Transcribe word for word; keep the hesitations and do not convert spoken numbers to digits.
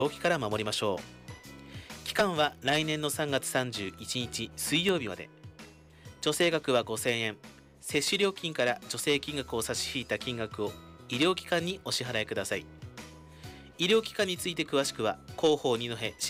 病気から守りましょう。期間は来年のさんがつさんじゅういちにち水曜日まで。助成額はごせんえん。接種料金から助成金額を差し引いた金額を医療機関にお支払いください。医療機関について詳しくは広報二戸